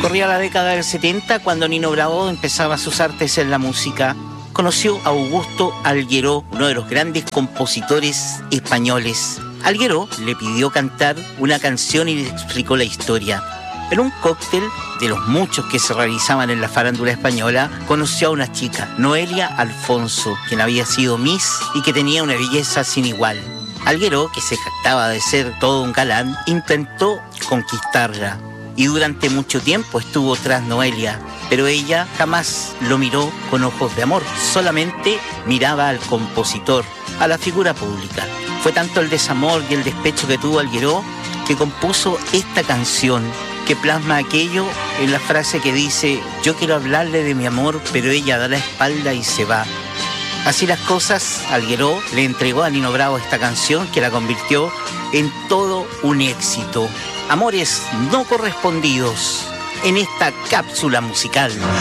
Corría la década del 70 cuando Nino Bravo empezaba sus artes en la música. Conoció a Augusto Algueró, uno de los grandes compositores españoles. Algueró le pidió cantar una canción y le explicó la historia. En un cóctel de los muchos que se realizaban en la farándula española, conoció a una chica, Noelia Alfonso, quien había sido Miss y que tenía una belleza sin igual. Algueró, que se jactaba de ser todo un galán, intentó conquistarla y durante mucho tiempo estuvo tras Noelia, pero ella jamás lo miró con ojos de amor, solamente miraba al compositor, a la figura pública. Fue tanto el desamor y el despecho que tuvo Algueró que compuso esta canción que plasma aquello en la frase que dice: yo quiero hablarle de mi amor, pero ella da la espalda y se va. Así las cosas, Algueró le entregó a Nino Bravo esta canción que la convirtió en todo un éxito. Amores no correspondidos en esta cápsula musical.